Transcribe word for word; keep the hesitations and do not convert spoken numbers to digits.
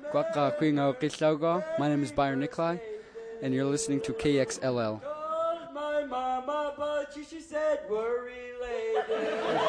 Kwaka Kwingo Kislaugo. My name is Byron Nikolai, and you're listening to K X L L. My mama, but she, she said we're related.